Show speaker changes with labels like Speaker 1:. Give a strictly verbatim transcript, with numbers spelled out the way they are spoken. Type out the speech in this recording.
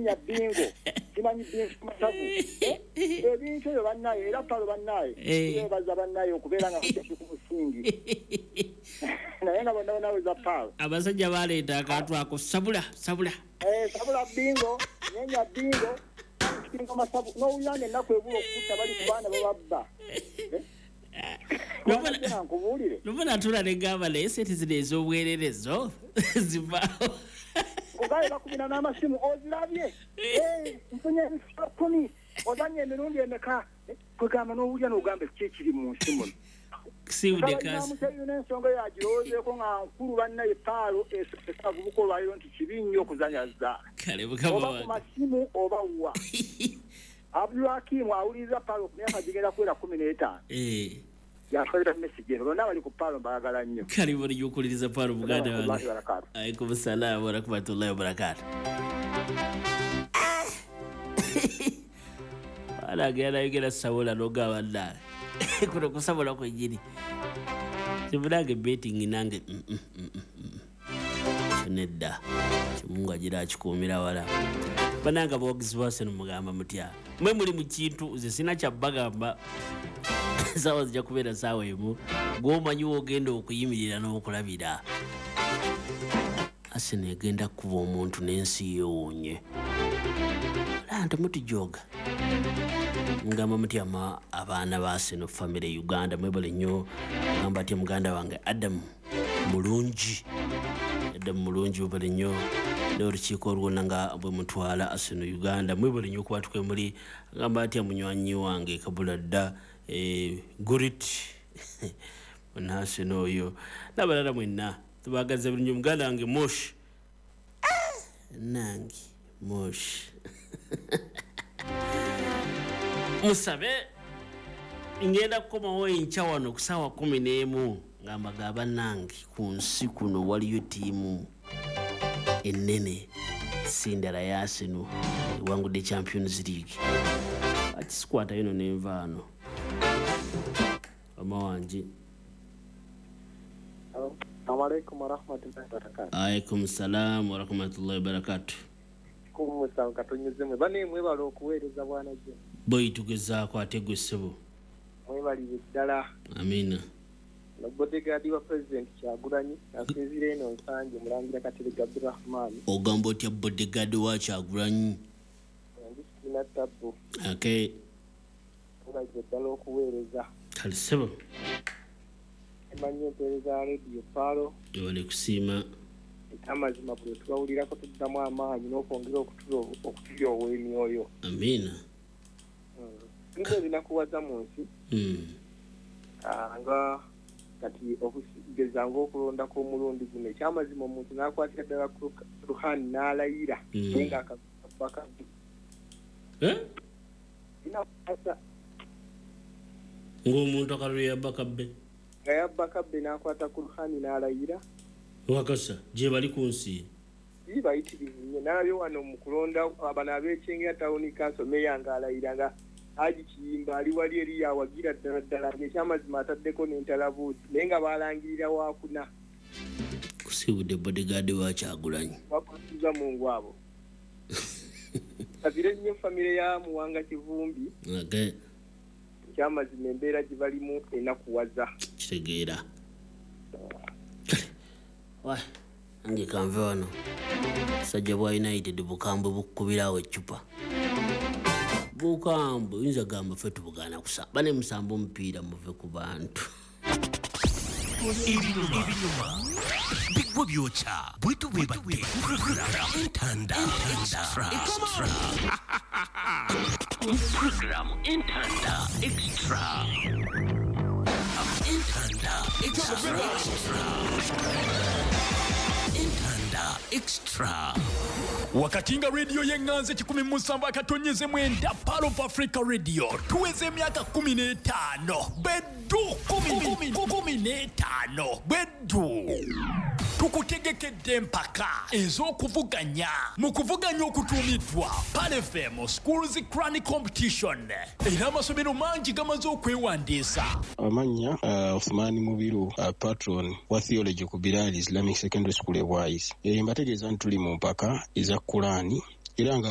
Speaker 1: nyenya bingo simanyi bingo masavu ebintu ebyo bannaye era palo bannaye yebaza bannaye okubeera nga kutesi ku musingi naye nga bonna bonna weza palo
Speaker 2: abasajja baleeta akantu ako sabula sabula
Speaker 1: eh sabula bingo nyenya bingo bingo masavu n'owulira ennaku ebula okutta bali ku baana bababba
Speaker 2: Lubona tula negamba naye sente zino ez'obwererezo zivaawo
Speaker 1: ogaye bakubina n'amasimu ozirabye mfunye ebifo kumi ozanye emirundi emeka kwegamba n'owulira n'ogamba ki ekiri mu nsi muno
Speaker 2: siwudde kasi
Speaker 1: n'ensonga yagirowoozeeko nga nkulu bannaye paalo esavubuka olwaliro nti kibi nnyo okuzanyaza
Speaker 2: kale
Speaker 1: oba ku masimu oba wa Abdulhakimu awuliriza paalo ku myaka gigenda kuwera kumi n'etaano yakolera message eno bonna bali ku paalo mbaagala nnyo
Speaker 2: karibu lijukuliriza paalo muganda wange alaikum salaam wa rahmatullahi wa barakatuh ala genda yogera sabula n'ogamba nnawe kuno kusabula kwennyini simunange betting nange nedda kimungu agira akikuumira wala bananga boogezi bose nomugamba mutya mwe muli mu kintu nze sina kyabbagamba saawa zijja kubeera saawa emu gw'omanyi wogenda okuyimirira n'okulabira ase negenda kuba omuntu n'ensi yeewuunye ala ntemutijoga ngamba mutyama abaana ba Seno family Uganda mwebale nnyo ngamba ati muganda wange Adam mulungi Adam mulungi mwebale nnyo n'olukiiko olwonna nga bwe mutwala Seno Uganda mwebale nnyo kuba tukwe muli ngamba ati munywanyi wange kabula dda eh, Gurit na Seno oyo n'abalala mwenna tubagaza buli nnyo muganda wange Mosh nange Mosh musabe ngenda kukomawo enkya wano ku ssaawa kumi n'emu ngamba ga bannange ku nsi kuno waliyo ttiimu ennene sindala ya Seno ewangudde Champions League ati sikwata ino n'envaano mama wange
Speaker 1: Assalamualaikum warahmatullahi wabarakatuh.
Speaker 2: Alaikum salam warahmatullahi wabarakatuh.
Speaker 1: Kumusa katonyeze mwe bane mwe balo okuweereza bwana je.
Speaker 2: Boy tugezaako ate gwe ssebo.
Speaker 1: Mwe bali ddala.
Speaker 2: Amina.
Speaker 1: No bodyguard wa president Kyagulanyi asinzire eno nsanje mulangira Katerega Abdurrahman.
Speaker 2: Ogamba otya bodyguard wa Kyagulanyi?
Speaker 1: Ndisina tabu.
Speaker 2: Okay.
Speaker 1: Nga ddala okuweereza.
Speaker 2: Kale ssebo.
Speaker 1: Emanyi empeereza radio Paalo
Speaker 2: wale kusiima
Speaker 1: amazima bwe twawulirako tuddamu amaanyi n'okwongera okutulya ow'emyoyo.
Speaker 2: Amina.
Speaker 1: Nze ebinakuwaza mu nsi nga kati okugeza ng'okulonda kw'omulundi guno ekyamazima omuntu n'akwatira ddala Ruhani n'alayira naye ng'akaba kabbi inakuwaza
Speaker 2: ng'omuntu akalulu yabba kabbe
Speaker 1: nga yabba kabbe n'akwata ku Ruhani n'alayira
Speaker 2: wakasa gye bali ku nsi
Speaker 1: bayitirivu nnyo nalabyo wano mu kulonda abano ab'ekyengera tawuni kanso meya ng'alayira nga Haji Kiyimba ali wali eri yawagira ddala ddala ng'ekyamazima ataddeko n'entalabuuti naye nga baalangirira waakuna
Speaker 2: kusiibudde bodyguard wa Kyagulanyi
Speaker 1: bakutuza mu ngwabo kabire nnyo famire ya Muwanga Kivumbi
Speaker 2: okay.
Speaker 1: Kyamazima embeera gye balimu enakuwaza
Speaker 2: kitegeera wa ange kanve wano sajja bwa United bukambwe bukubirawo eccupa bukambwe yinza gamba ffe tubugaana kusa bane musambo omupiira muve ku bantu
Speaker 3: ibinyuma bigwa byokya bwetu bwebadde entanda extra program entanda extra entanda extra entanda extra Wakatinga radio yenganze kikumi musamba akatonyeze mwenda Pearl of Africa Radio tuweze emyaka kumi n'etaano beddu kumi kumi n'etaano beddu tukutegekedde mpaka ez'okuvuganya mu kuvuganya okutuumiddwa Pearl F M Schools Crown Competition era amasomero mangi gamaze okwewandiisa
Speaker 4: amanya uh, Othman Mubiru uh, patron wa theology ku Bilal Islamic Secondary School e Wise eri mbategeeza ntuli mu mpaka eza Kurani era nga